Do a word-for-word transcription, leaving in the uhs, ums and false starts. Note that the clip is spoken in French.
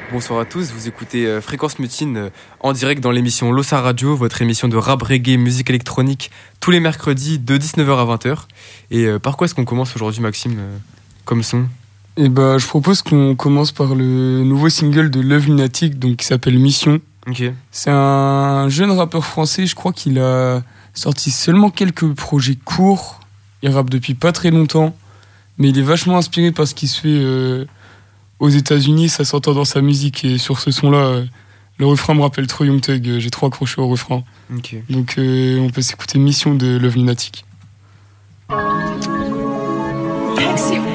Bonsoir à tous, vous écoutez euh, Fréquence Mutine euh, en direct dans l'émission Losa Radio, votre émission de rap, reggae, musique électronique, tous les mercredis de dix-neuf heures à vingt heures. Et euh, par quoi est-ce qu'on commence aujourd'hui, Maxime, euh, comme son ? Et bah, je propose qu'on commence par le nouveau single de Love Lunatic, donc, qui s'appelle Mission. Ok. C'est un jeune rappeur français, je crois qu'il a sorti seulement quelques projets courts. Il rappe depuis pas très longtemps, mais il est vachement inspiré par ce qui se fait euh, aux États-Unis, ça s'entend dans sa musique. Et sur ce son-là, euh, le refrain me rappelle trop Young Thug, euh, j'ai trop accroché au refrain. Ok. Donc euh, on peut s'écouter Mission de Love Lunatic. Taxi